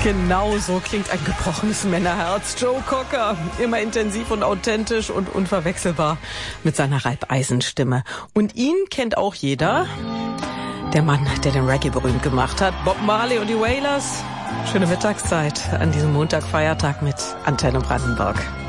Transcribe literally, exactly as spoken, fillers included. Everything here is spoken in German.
Genau so klingt ein gebrochenes Männerherz. Joe Cocker, immer intensiv und authentisch und unverwechselbar mit seiner Reibeisenstimme. Und ihn kennt auch jeder. Der Mann, der den Reggae berühmt gemacht hat. Bob Marley und die Wailers. Schöne Mittagszeit an diesem Montag, Feiertag mit Antenne Brandenburg.